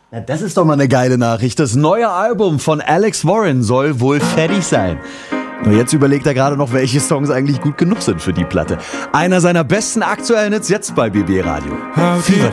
Na, das ist doch mal eine geile Nachricht. Das neue Album von Alex Warren soll wohl fertig sein. Nur jetzt überlegt er gerade noch, welche Songs eigentlich gut genug sind für die Platte. Einer seiner besten aktuellen Hits jetzt bei BB Radio. Fever